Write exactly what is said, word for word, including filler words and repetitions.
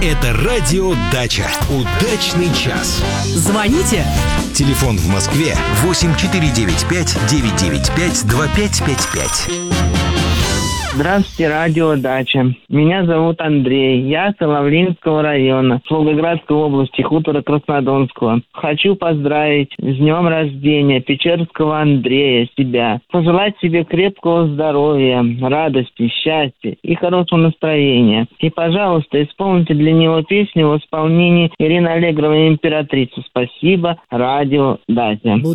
Это радио «Дача». Удачный час. Звоните. Телефон в Москве восемь четыре девять пять девять девять пять два пять пять пять. Здравствуйте, радио «Дача». Меня зовут Андрей. Я с Лавлинского района, Волгоградской области, хутора Краснодонского. Хочу поздравить с днем рождения Печерского Андрея, себя. Пожелать себе крепкого здоровья, радости, счастья и хорошего настроения. И, пожалуйста, исполните для него песню в исполнении Ирины Аллегровой «Императрица». Спасибо, радио «Дача».